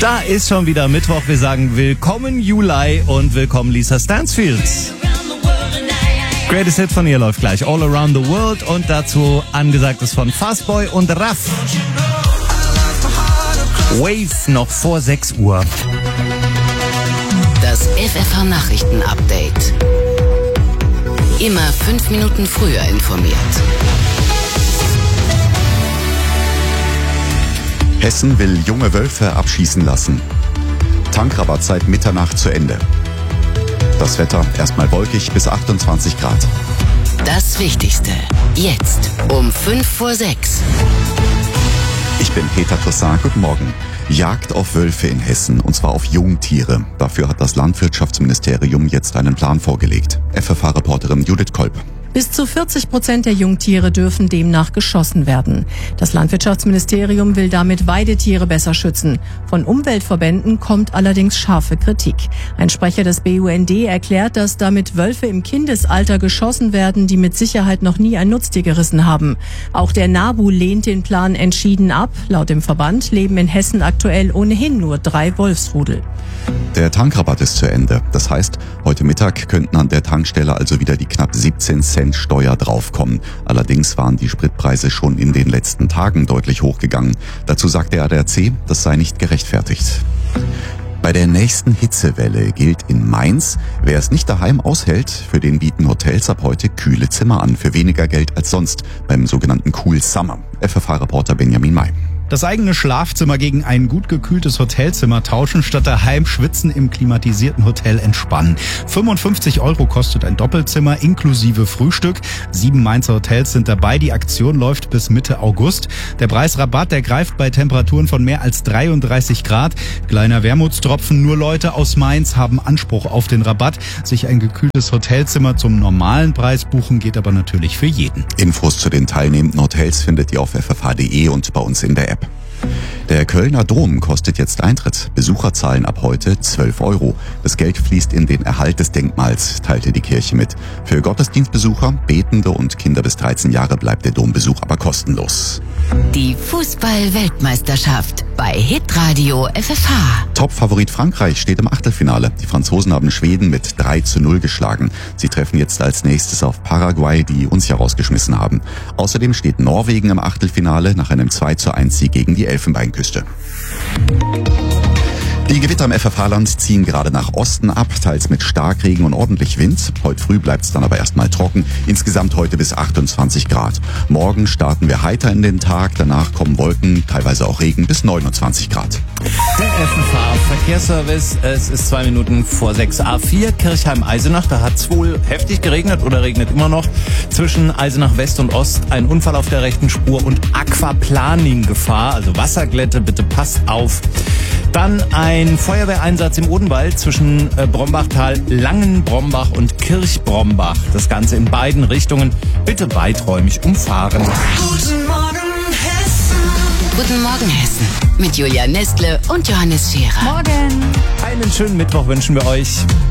Da ist schon wieder Mittwoch. Wir sagen willkommen Juli und willkommen Lisa Stansfield. Greatest Hit von ihr läuft gleich. All Around the World und dazu angesagtes von Fastboy und Raff. Wave noch vor 6 Uhr. Das FFH Nachrichten Update. Immer 5 Minuten früher informiert. Hessen will junge Wölfe abschießen lassen. Tankrabatt seit Mitternacht zu Ende. Das Wetter erstmal wolkig bis 28 Grad. Das Wichtigste jetzt um 5 vor 6. Ich bin Peter Toussaint, guten Morgen. Jagd auf Wölfe in Hessen, und zwar auf Jungtiere. Dafür hat das Landwirtschaftsministerium jetzt einen Plan vorgelegt. FFH-Reporterin Judith Kolb. Bis zu 40% der Jungtiere dürfen demnach geschossen werden. Das Landwirtschaftsministerium will damit Weidetiere besser schützen. Von Umweltverbänden kommt allerdings scharfe Kritik. Ein Sprecher des BUND erklärt, dass damit Wölfe im Kindesalter geschossen werden, die mit Sicherheit noch nie ein Nutztier gerissen haben. Auch der NABU lehnt den Plan entschieden ab. Laut dem Verband leben in Hessen aktuell ohnehin nur 3 Wolfsrudel. Der Tankrabatt ist zu Ende. Das heißt, heute Mittag könnten an der Tankstelle also wieder die knapp 17 Cent Steuer draufkommen. Allerdings waren die Spritpreise schon in den letzten Tagen deutlich hochgegangen. Dazu sagt der ADAC, das sei nicht gerechtfertigt. Bei der nächsten Hitzewelle gilt in Mainz, wer es nicht daheim aushält, für den bieten Hotels ab heute kühle Zimmer an, für weniger Geld als sonst, beim sogenannten Cool Summer. FFH-Reporter Benjamin May. Das eigene Schlafzimmer gegen ein gut gekühltes Hotelzimmer tauschen, statt daheim schwitzen im klimatisierten Hotel entspannen. 55 € kostet ein Doppelzimmer inklusive Frühstück. 7 Mainzer Hotels sind dabei. Die Aktion läuft bis Mitte August. Der Preisrabatt, der greift bei Temperaturen von mehr als 33 Grad. Kleiner Wermutstropfen, nur Leute aus Mainz haben Anspruch auf den Rabatt. Sich ein gekühltes Hotelzimmer zum normalen Preis buchen geht aber natürlich für jeden. Infos zu den teilnehmenden Hotels findet ihr auf ffh.de und bei uns in der App. Der Kölner Dom kostet jetzt Eintritt. Besucher zahlen ab heute 12 €. Das Geld fließt in den Erhalt des Denkmals, teilte die Kirche mit. Für Gottesdienstbesucher, Betende und Kinder bis 13 Jahre bleibt der Dombesuch aber kostenlos. Die Fußball-Weltmeisterschaft bei Hitradio FFH. Top-Favorit Frankreich steht im Achtelfinale. Die Franzosen haben Schweden mit 3:0 geschlagen. Sie treffen jetzt als nächstes auf Paraguay, die uns ja rausgeschmissen haben. Außerdem steht Norwegen im Achtelfinale nach einem 2:1-Sieg gegen die Elfenbeinküste. Die Gewitter im FFH-Land ziehen gerade nach Osten ab, teils mit Starkregen und ordentlich Wind. Heute früh bleibt es dann aber erstmal trocken. Insgesamt heute bis 28 Grad. Morgen starten wir heiter in den Tag, danach kommen Wolken, teilweise auch Regen bis 29 Grad. Der FFH-Verkehrsservice, es ist 2 Minuten vor 6. A4 Kirchheim-Eisenach, da hat es wohl heftig geregnet oder regnet immer noch. Zwischen Eisenach West und Ost ein Unfall auf der rechten Spur und Aquaplaning-Gefahr, also Wasserglätte, bitte passt auf. Dann ein Feuerwehreinsatz im Odenwald zwischen Brombachtal, Langenbrombach und Kirchbrombach. Das Ganze in beiden Richtungen. Bitte weiträumig umfahren. Guten Morgen Hessen. Guten Morgen Hessen. Mit Julia Nestle und Johannes Scherer. Morgen! Einen schönen Mittwoch wünschen wir euch.